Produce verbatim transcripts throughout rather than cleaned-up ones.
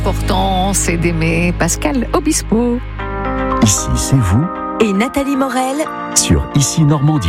L'important, c'est d'aimer Pascal Obispo. Ici, c'est vous. Et Nathalie Morel. Sur Ici Normandie.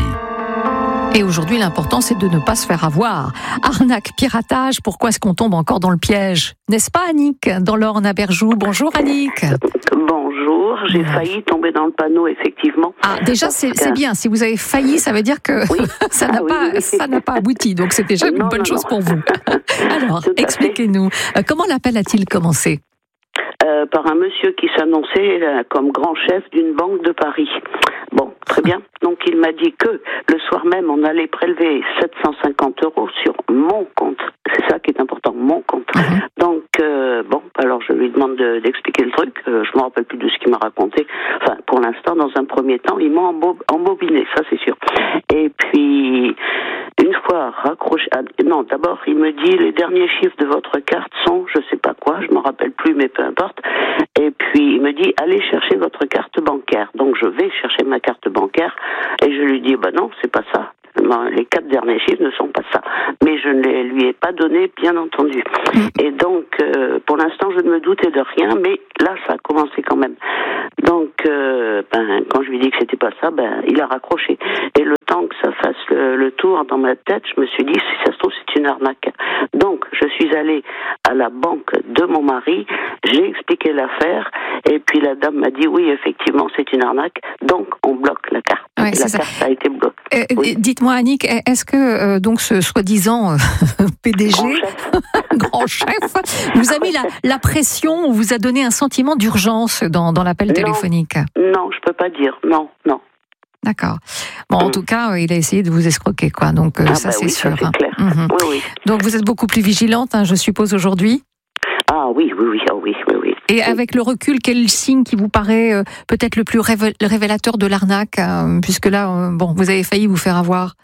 Et aujourd'hui, l'important, c'est de ne pas se faire avoir. Arnaque, piratage, pourquoi est-ce qu'on tombe encore dans le piège? N'est-ce pas, Annick, dans l'Orne à Berjoux? Bonjour, Annick. Bonjour, j'ai failli tomber dans le panneau, effectivement. Ah, déjà, c'est, c'est bien. Si vous avez failli, ça veut dire que oui. ça, n'a ah, pas, oui, oui. ça n'a pas abouti. Donc, c'est déjà une non, bonne non, chose non. pour vous. Alors, expliquez-nous. Fait. Comment l'appel a-t-il commencé? Euh, par un monsieur qui s'annonçait euh, comme grand chef d'une banque de Paris. Bon, très bien. Donc il m'a dit que le soir même, on allait prélever sept cent cinquante euros sur mon compte. C'est ça qui est important, mon compte. Mm-hmm. Donc, euh, bon, alors je lui demande de, d'expliquer le truc. Euh, je me rappelle plus de ce qu'il m'a raconté. Enfin, pour l'instant, dans un premier temps, il m'a embob- embobiné, ça c'est sûr. Et puis, une fois raccroché... Ah, non, d'abord, il me dit, les derniers chiffres de votre carte sont, je sais pas quoi, je me rappelle plus, mais peu importe. Et puis, il me dit, allez chercher votre carte bancaire. Donc, je vais chercher ma carte bancaire. Et je lui dis, bah non, c'est pas ça. Les quatre derniers chiffres ne sont pas ça. Mais je ne les lui ai pas donné, bien entendu. Et donc, euh, pour l'instant, je ne me doutais de rien, mais là, ça a commencé quand même. Donc, euh, ben, quand je lui ai dit que c'était pas ça, ben, il a raccroché. Et le temps que ça fasse le, le tour dans ma tête, je me suis dit, si ça se trouve, c'est une arnaque. Donc, je suis allée à la banque de mon mari, j'ai expliqué l'affaire, et puis la dame m'a dit, oui, effectivement, c'est une arnaque, donc on bloque la carte. Ouais, la c'est carte ça. a été bloquée. Euh, oui. Dites-moi, Annick, est-ce que euh, donc ce soi-disant euh, P D G, grand chef, grand chef vous a mis la, la pression ou vous a donné un sentiment d'urgence dans, dans l'appel non, téléphonique? Non, je peux pas dire, non, non. D'accord. Bon, en tout cas, il a essayé de vous escroquer, quoi. Donc euh, ah ça, bah c'est oui, sûr. Ça, c'est clair. Mmh. Oui, oui. Donc vous êtes beaucoup plus vigilante, hein, je suppose, aujourd'hui. Ah oui, oui, oui, ah, oui, oui, oui. Et oui. Avec le recul, quel signe qui vous paraît euh, peut-être le plus révé- révélateur de l'arnaque, euh, puisque là, euh, bon, vous avez failli vous faire avoir.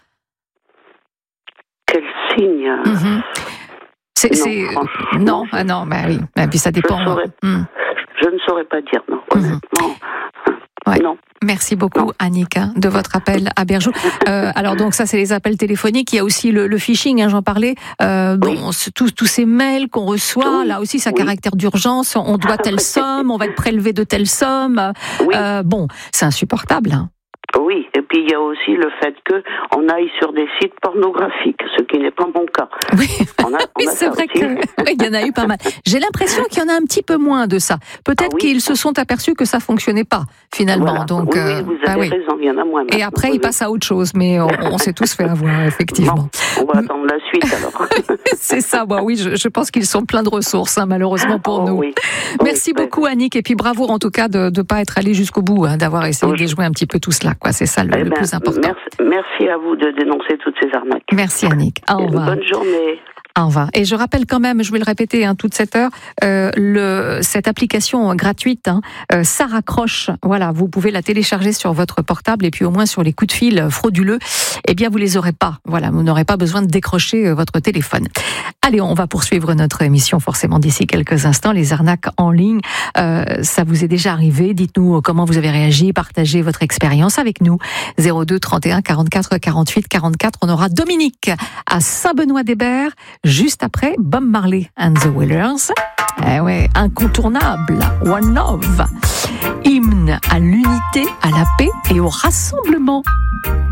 Quel signe? Mmh. C'est, non, c'est... franchement, non, ah non, bah oui, bah, puis ça dépend. Je, saurais, mmh. je ne saurais pas dire, non. Honnêtement, mmh. ouais. non. Merci beaucoup, non. Annick, hein, de votre appel à Berjoux. Euh, alors donc ça, c'est les appels téléphoniques. Il y a aussi le, le phishing, hein, j'en parlais. Euh, oui. bon, tous, tous ces mails qu'on reçoit, oui. là aussi, ça oui. caractère d'urgence. On doit telle somme, on va être prélevé de telle somme. Oui. Euh, bon, c'est insupportable. Hein. Oui, et puis il y a aussi le fait que on aille sur des sites pornographiques, ce qui n'est pas mon cas. Oui, on a, on oui a c'est vrai qu'il oui, y en a eu pas mal. J'ai l'impression qu'il y en a un petit peu moins de ça. Peut-être ah, oui. qu'ils se sont aperçus que ça fonctionnait pas, finalement. Voilà. Donc, oui, oui, vous avez ah, oui. raison, il y en a moins. Et après, oui, ils oui. passent à autre chose, mais on, on s'est tous fait avoir, effectivement. Bon, on va attendre la suite, alors. C'est ça, bon, oui, je, je pense qu'ils sont pleins de ressources, hein, malheureusement pour oh, nous. Oui. Merci oui, beaucoup, Annick, et puis bravo, en tout cas, de ne pas être allé jusqu'au bout, hein, d'avoir essayé oui. de jouer un petit peu tout cela, quoi. C'est ça le, eh le ben, plus important. Merci, merci à vous de dénoncer toutes ces arnaques. Merci, Annick. Au revoir. Bonne journée. Au revoir. Et je rappelle quand même, je vais le répéter hein, toute cette heure, euh, le, cette application gratuite, hein, euh, ça raccroche. Voilà, vous pouvez la télécharger sur votre portable et puis au moins sur les coups de fil frauduleux, eh bien vous les aurez pas. Voilà, vous n'aurez pas besoin de décrocher votre téléphone. Allez, on va poursuivre notre émission forcément d'ici quelques instants. Les arnaques en ligne, euh, ça vous est déjà arrivé? Dites-nous comment vous avez réagi, partagez votre expérience avec nous. zéro deux trente et un quarante-quatre quarante-huit quarante-quatre. On aura Dominique à Saint-Benoît-des-Berres. Juste après, Bob Marley and the Wailers. Eh ouais, incontournable. One Love. Hymne à l'unité, à la paix et au rassemblement.